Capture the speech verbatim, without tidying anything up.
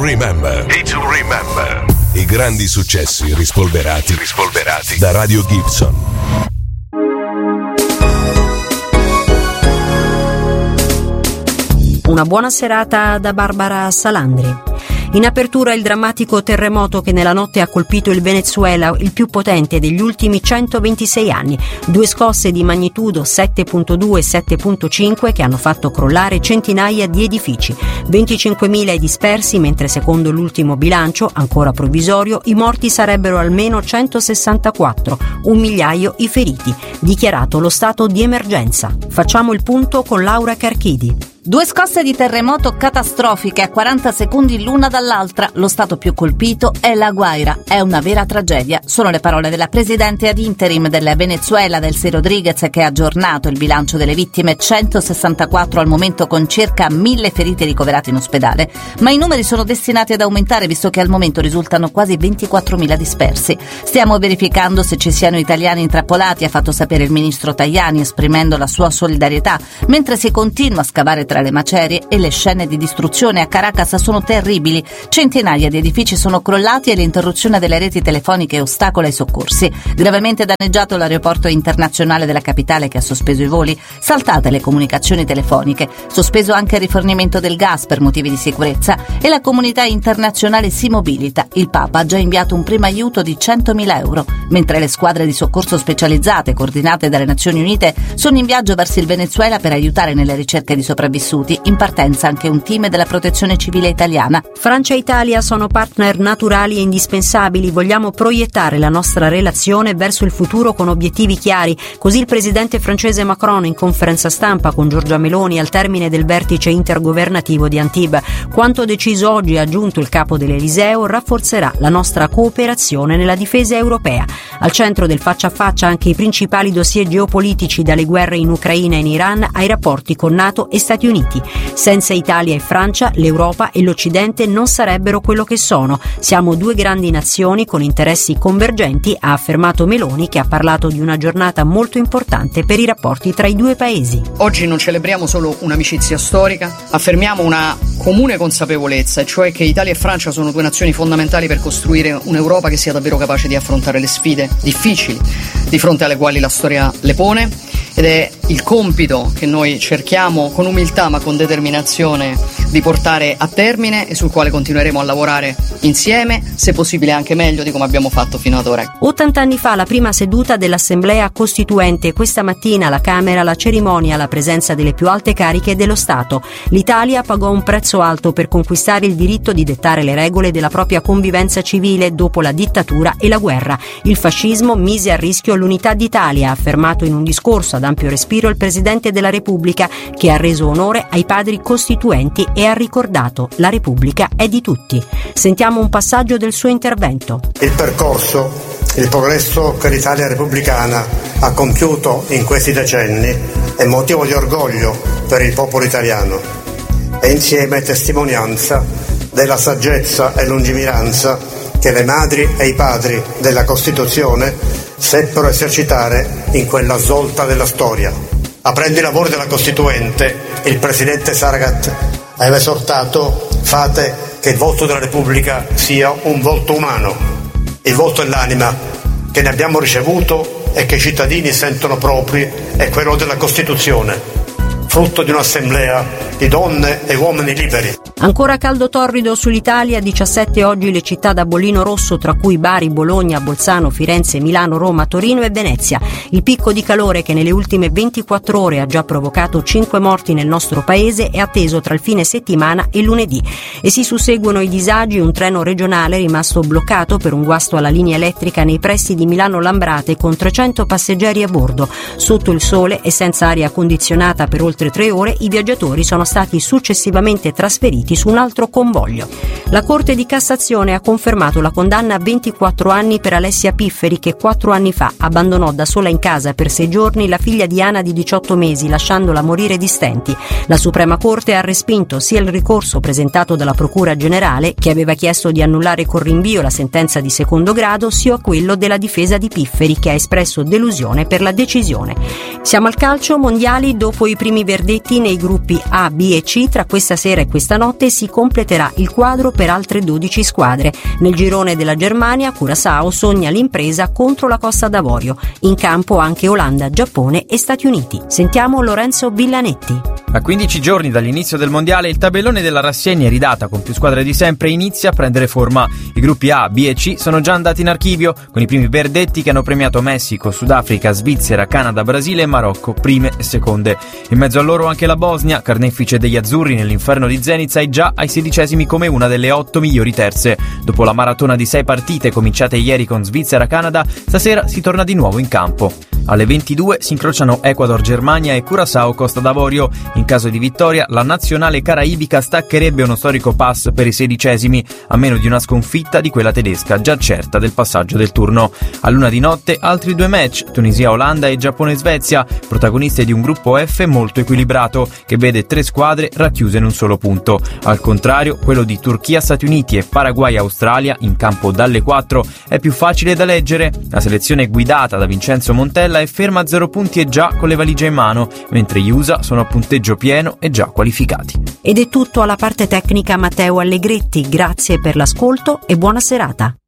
Remember. Hit to Remember. I grandi successi rispolverati, rispolverati da Radio Gibson. Una buona serata da Barbara Salandri. In apertura il drammatico terremoto che nella notte ha colpito il Venezuela, il più potente degli ultimi centoventisei anni. Due scosse di magnitudo sette virgola due e sette virgola cinque che hanno fatto crollare centinaia di edifici. venticinquemila i dispersi, mentre secondo l'ultimo bilancio, ancora provvisorio, i morti sarebbero almeno centosessantaquattro, un migliaio i feriti. Dichiarato lo stato di emergenza. Facciamo il punto con Laura Carchidi. Due scosse di terremoto catastrofiche a quaranta secondi l'una dall'altra. Lo stato più colpito è La Guaira. È una vera tragedia. Sono le parole della presidente ad interim del Venezuela, Delcy Rodriguez, che ha aggiornato il bilancio delle vittime, centosessantaquattro al momento, con circa mille feriti ricoverati in ospedale. Ma i numeri sono destinati ad aumentare, visto che al momento risultano quasi ventiquattromila dispersi. Stiamo verificando se ci siano italiani intrappolati, ha fatto sapere il ministro Tajani, esprimendo la sua solidarietà, mentre si continua a scavare tra le macerie e le scene di distruzione a Caracas sono terribili. Centinaia di edifici sono crollati e l'interruzione delle reti telefoniche ostacola i soccorsi. Gravemente danneggiato l'aeroporto internazionale della capitale, che ha sospeso i voli, saltate le comunicazioni telefoniche, sospeso anche il rifornimento del gas per motivi di sicurezza, e la comunità internazionale si mobilita. Il Papa ha già inviato un primo aiuto di centomila euro, mentre le squadre di soccorso specializzate coordinate dalle Nazioni Unite sono in viaggio verso il Venezuela per aiutare nelle ricerche di sopravvissuti. In partenza anche un team della Protezione Civile italiana. Francia e Italia sono partner naturali e indispensabili. Vogliamo proiettare la nostra relazione verso il futuro con obiettivi chiari. Così il presidente francese Macron in conferenza stampa con Giorgia Meloni al termine del vertice intergovernativo di Antibes. Quanto deciso oggi, ha aggiunto il capo dell'Eliseo, rafforzerà la nostra cooperazione nella difesa europea. Al centro del faccia a faccia anche i principali dossier geopolitici, dalle guerre in Ucraina e in Iran ai rapporti con NATO e Stati Uniti. Senza Italia e Francia, l'Europa e l'Occidente non sarebbero quello che sono. Siamo due grandi nazioni con interessi convergenti, ha affermato Meloni, che ha parlato di una giornata molto importante per i rapporti tra i due paesi. Oggi non celebriamo solo un'amicizia storica, affermiamo una comune consapevolezza, e cioè che Italia e Francia sono due nazioni fondamentali per costruire un'Europa che sia davvero capace di affrontare le sfide difficili di fronte alle quali la storia le pone. Ed è il compito che noi cerchiamo con umiltà ma con determinazione di portare a termine, e sul quale continueremo a lavorare insieme, se possibile anche meglio di come abbiamo fatto fino ad ora. ottanta anni fa la prima seduta dell'Assemblea Costituente. Questa mattina alla Camera la cerimonia alla presenza delle più alte cariche dello Stato. L'Italia pagò un prezzo alto per conquistare il diritto di dettare le regole della propria convivenza civile dopo la dittatura e la guerra. Il fascismo mise a rischio l'unità d'Italia, ha affermato in un discorso ad ampio respiro il Presidente della Repubblica, che ha reso onore ai padri costituenti e ha ricordato: la Repubblica è di tutti. Sentiamo un passaggio del suo intervento. Il percorso, il progresso che l'Italia repubblicana ha compiuto in questi decenni è motivo di orgoglio per il popolo italiano e insieme testimonianza della saggezza e lungimiranza che le madri e i padri della Costituzione seppero esercitare in quella svolta della storia. Aprendo i lavori della Costituente, il presidente Saragat aveva esortato: fate che il volto della Repubblica sia un volto umano, il volto e l'anima che ne abbiamo ricevuto e che i cittadini sentono propri è quello della Costituzione, frutto di un'assemblea di donne e uomini liberi. Ancora caldo torrido sull'Italia, diciassette oggi le città da bollino rosso, tra cui Bari, Bologna, Bolzano, Firenze, Milano, Roma, Torino e Venezia. Il picco di calore che nelle ultime ventiquattro ore ha già provocato cinque morti nel nostro paese è atteso tra il fine settimana e lunedì. E si susseguono i disagi: un treno regionale rimasto bloccato per un guasto alla linea elettrica nei pressi di Milano Lambrate con trecento passeggeri a bordo. Sotto il sole e senza aria condizionata per oltre tre ore, i viaggiatori sono stati successivamente trasferiti su un altro convoglio. La Corte di Cassazione ha confermato la condanna a ventiquattro anni per Alessia Pifferi, che quattro anni fa abbandonò da sola in casa per sei giorni la figlia di Ana di diciotto mesi, lasciandola morire di stenti. La Suprema Corte ha respinto sia il ricorso presentato dalla Procura Generale, che aveva chiesto di annullare con rinvio la sentenza di secondo grado, sia quello della difesa di Pifferi, che ha espresso delusione per la decisione. Siamo al calcio. Mondiali. Dopo i primi verdetti nei gruppi A, B e C, tra questa sera e questa notte notte si completerà il quadro per altre dodici squadre. Nel girone della Germania, Curaçao sogna l'impresa contro la Costa d'Avorio. In campo anche Olanda, Giappone e Stati Uniti. Sentiamo Lorenzo Villanetti. A quindici giorni dall'inizio del mondiale il tabellone della rassegna iridata con più squadre di sempre inizia a prendere forma. I gruppi A, B e C sono già andati in archivio con i primi verdetti che hanno premiato Messico, Sudafrica, Svizzera, Canada, Brasile e Marocco, prime e seconde. In mezzo a loro anche la Bosnia, carnefice degli azzurri nell'inferno di Zenit, è già ai sedicesimi come una delle otto migliori terze. Dopo la maratona di sei partite cominciate ieri con Svizzera-Canada, stasera si torna di nuovo in campo. Alle ventidue si incrociano Ecuador-Germania e Curaçao-Costa d'Avorio. In caso di vittoria, la nazionale caraibica staccherebbe uno storico pass per i sedicesimi, a meno di una sconfitta di quella tedesca, già certa del passaggio del turno. A luna di notte, altri due match, Tunisia-Olanda e Giappone-Svezia, protagoniste di un gruppo F molto equilibrato, che vede tre squadre racchiuse in un solo punto. Al contrario, quello di Turchia-Stati Uniti e Paraguay-Australia, in campo dalle quattro, è più facile da leggere. La selezione guidata da Vincenzo Montella è ferma a zero punti e già con le valigie in mano, mentre gli U S A sono a punteggio pieno e già qualificati. Ed è tutto alla parte tecnica Matteo Allegretti, grazie per l'ascolto e buona serata.